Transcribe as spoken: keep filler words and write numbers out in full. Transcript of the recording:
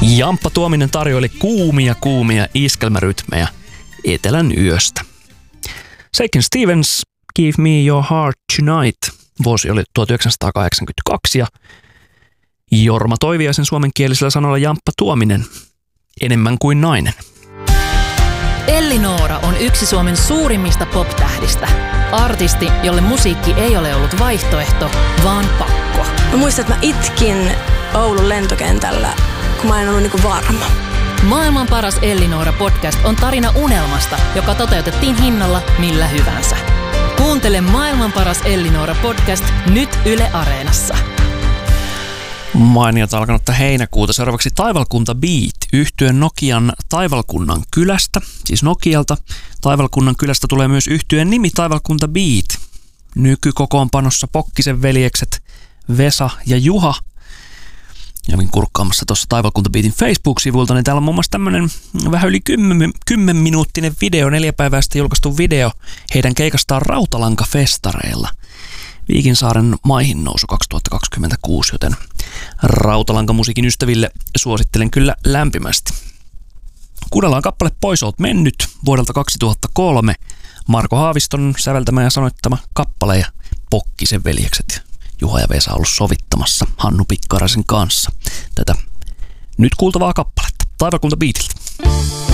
Jamppa Tuominen tarjoili kuumia kuumia iskelmärytmejä etelän yöstä. Shakin Stevens, Give Me Your Heart Tonight. Vuosi oli tuhatyhdeksänsataakahdeksankymmentäkaksi ja Jorma Toiviaisen suomenkielisellä sanoilla Jamppa Tuominen, enemmän kuin nainen. Elli Noora on yksi Suomen suurimmista pop-tähdistä. Artisti, jolle musiikki ei ole ollut vaihtoehto, vaan pakko. Mä muistan, että mä itkin Oulun lentokentällä, kun mä en ollut niinku varma. Maailman paras Elli Noora podcast on tarina unelmasta, joka toteutettiin hinnalla millä hyvänsä. Kuuntele Maailman paras Elli Noora podcast nyt Yle Areenassa. Mainiota alkanutta heinäkuuta. Seuraavaksi Taivalkunta Beat, yhtyen Nokian Taivalkunnan kylästä, siis Nokialta. Taivalkunnan kylästä tulee myös yhtyeen nimi Taivalkunta Beat. Nykykokoonpanossa Pokkisen veljekset Vesa ja Juha. Ja olin kurkkaamassa tuossa Taivalkunta Beatin Facebook-sivulta, niin täällä on muun muassa tämmöinen vähän yli kymmen, kymmenminuuttinen video, neljä päivää sitten julkaistu video heidän keikastaan Rautalankafestareilla. Viikinsaaren maihin nousu kaksituhattakaksikymmentäkuusi, joten Rautalankamusiikin ystäville suosittelen kyllä lämpimästi. Kuunnellaan kappale Pois oot mennyt vuodelta kaksituhattakolme. Marko Haaviston säveltämä ja sanoittama kappale ja Pokkisen veljekset Juha ja Vesa ollut sovittamassa Hannu Pikkaraisen kanssa tätä nyt kuultavaa kappaletta Taivalkunta Beatiltä.